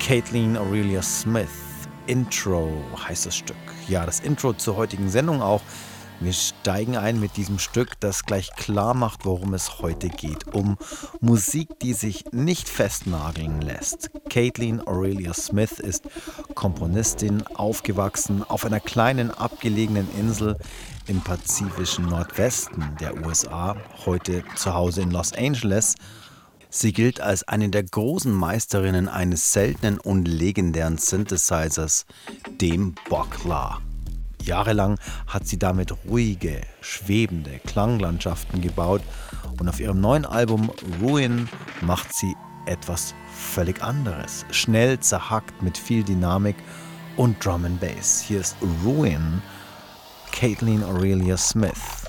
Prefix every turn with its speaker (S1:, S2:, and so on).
S1: Caitlin Aurelia Smith. Intro heißt das Stück. Ja, das Intro zur heutigen Sendung auch. Wir steigen ein mit diesem Stück, das gleich klar macht, worum es heute geht. Um Musik, die sich nicht festnageln lässt. Caitlin Aurelia Smith ist Komponistin, aufgewachsen auf einer kleinen abgelegenen Insel im pazifischen Nordwesten der USA, heute zu Hause in Los Angeles. Sie gilt als eine der großen Meisterinnen eines seltenen und legendären Synthesizers, dem Boklah. Jahrelang hat sie damit ruhige, schwebende Klanglandschaften gebaut und auf ihrem neuen Album Ruin macht sie etwas völlig anderes. Schnell, zerhackt, mit viel Dynamik und Drum and Bass. Hier ist Ruin, Caitlin Aurelia Smith.